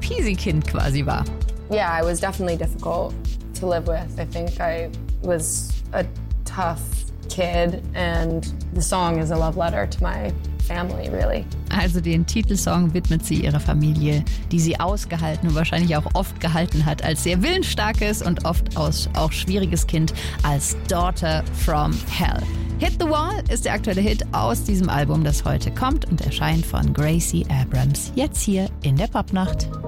Easy-Peasy-Kind quasi war. Yeah, I was definitely difficult to live with. I think I was a tough kid and the song is a love letter to my family, really. Also den Titelsong widmet sie ihrer Familie, die sie ausgehalten und wahrscheinlich auch oft gehalten hat als sehr willensstarkes und oft auch schwieriges Kind, als Daughter from Hell. Hit the Wall ist der aktuelle Hit aus diesem Album, das heute kommt und erscheint von Gracie Abrams. Jetzt hier in der Popnacht.